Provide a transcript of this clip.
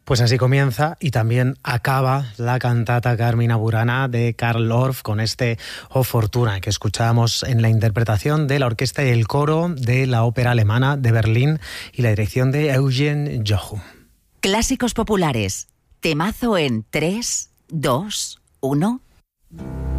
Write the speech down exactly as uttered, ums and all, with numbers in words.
Pues así comienza y también acaba la cantata Carmina Burana de Carl Orff con este O Fortuna que escuchábamos en la interpretación de la orquesta y el coro de la Ópera Alemana de Berlín y la dirección de Eugen Jochum. Clásicos populares. Temazo en tres, dos, uno.